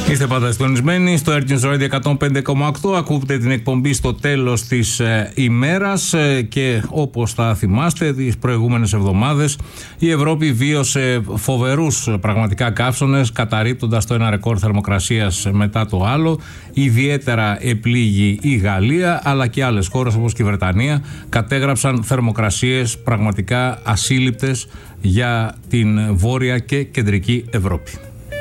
Είστε πάντα συντονισμένοι στο Air Radio 105,8. Ακούτε την εκπομπή στο τέλος της ημέρας και όπως θα θυμάστε τις προηγούμενες εβδομάδες η Ευρώπη βίωσε φοβερούς πραγματικά καύσωνες, καταρρίπτοντας το ένα ρεκόρ θερμοκρασίας μετά το άλλο. Ιδιαίτερα επλήγει η Γαλλία, αλλά και άλλες χώρες όπως και η Βρετανία κατέγραψαν θερμοκρασίες πραγματικά ασύλληπτες για την Βόρεια και Κεντρική Ευρώπη.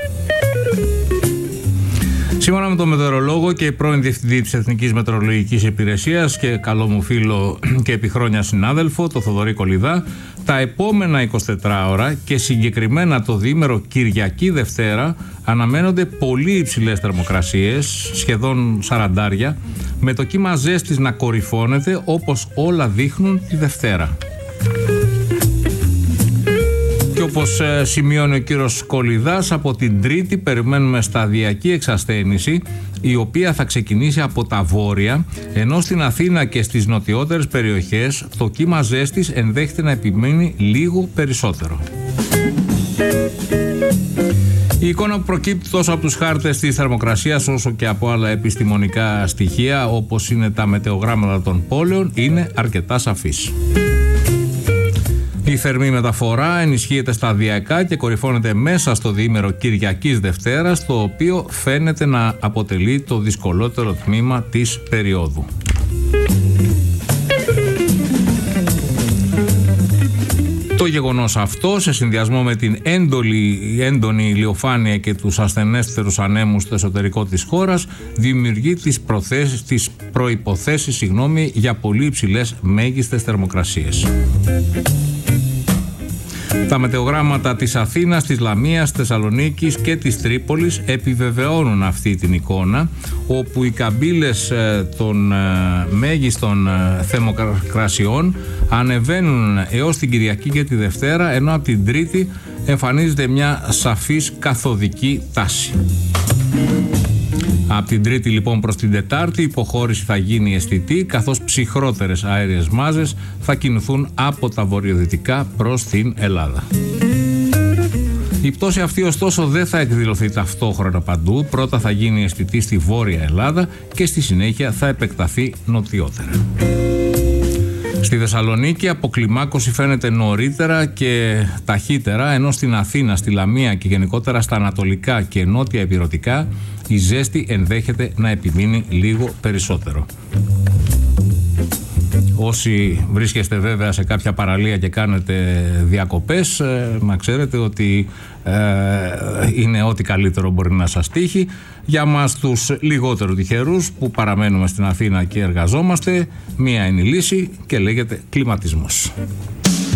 Σύμφωνα με τον μετεωρολόγο και πρώην διευθυντή της Εθνικής Μετεωρολογικής Υπηρεσίας και καλό μου φίλο και επί χρόνια συνάδελφο, το Θοδωρή Κολιδά, τα επόμενα 24 ώρα και συγκεκριμένα το διήμερο Κυριακή Δευτέρα αναμένονται πολύ υψηλές θερμοκρασίες, σχεδόν 40, με το κύμα ζέστης να κορυφώνεται όπως όλα δείχνουν τη Δευτέρα. Και όπως σημειώνει ο κύριος Κολιδάς, από την Τρίτη περιμένουμε σταδιακή εξασθένηση, η οποία θα ξεκινήσει από τα βόρεια, ενώ στην Αθήνα και στις νοτιότερες περιοχές το κύμα ζέστης ενδέχεται να επιμείνει λίγο περισσότερο. Η εικόνα που προκύπτει τόσο από τους χάρτες της θερμοκρασίας όσο και από άλλα επιστημονικά στοιχεία όπως είναι τα μετεογράμματα των πόλεων είναι αρκετά σαφής. Η θερμή μεταφορά ενισχύεται σταδιακά και κορυφώνεται μέσα στο διήμερο Κυριακής Δευτέρας, το οποίο φαίνεται να αποτελεί το δυσκολότερο τμήμα της περίοδου. Το γεγονός αυτό, σε συνδυασμό με την έντονη ηλιοφάνεια και τους ασθενέστερους ανέμους στο εσωτερικό της χώρας, δημιουργεί τις προϋποθέσεις για πολύ υψηλές μέγιστες θερμοκρασίες. Τα μετεογράμματα της Αθήνας, της Λαμίας, της Θεσσαλονίκης και της Τρίπολης επιβεβαιώνουν αυτή την εικόνα, όπου οι καμπύλες των μέγιστων θερμοκρασιών ανεβαίνουν έως την Κυριακή και τη Δευτέρα, ενώ από την Τρίτη εμφανίζεται μια σαφής καθοδική τάση. Από την Τρίτη λοιπόν προς την Τετάρτη η υποχώρηση θα γίνει αισθητή, καθώς ψυχρότερες αέριες μάζες θα κινηθούν από τα βορειοδυτικά προς την Ελλάδα. Η πτώση αυτή ωστόσο δεν θα εκδηλωθεί ταυτόχρονα παντού. Πρώτα θα γίνει αισθητή στη Βόρεια Ελλάδα και στη συνέχεια θα επεκταθεί νοτιότερα. Στη Θεσσαλονίκη αποκλιμάκωση φαίνεται νωρίτερα και ταχύτερα, ενώ στην Αθήνα, στη Λαμία και γενικότερα στα ανατολικά και νότια ηπειρωτικά η ζέστη ενδέχεται να επιμείνει λίγο περισσότερο. Όσοι βρίσκεστε βέβαια σε κάποια παραλία και κάνετε διακοπές, να ξέρετε ότι είναι ό,τι καλύτερο μπορεί να σας τύχει. Για μας τους λιγότερο τυχερούς που παραμένουμε στην Αθήνα και εργαζόμαστε, μία είναι η λύση και λέγεται κλιματισμός.